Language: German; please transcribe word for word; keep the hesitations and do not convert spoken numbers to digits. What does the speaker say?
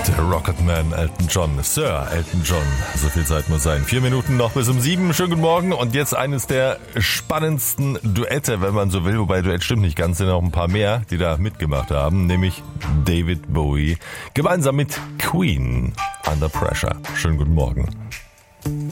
Der Rocketman Elton John, Sir Elton John, so viel Zeit muss sein. Vier Minuten noch bis um sieben, schönen guten Morgen und jetzt eines der spannendsten Duette, wenn man so will, wobei Duett stimmt nicht ganz, sind noch ein paar mehr, die da mitgemacht haben, nämlich David Bowie, gemeinsam mit Queen, Under Pressure. Schönen guten Morgen.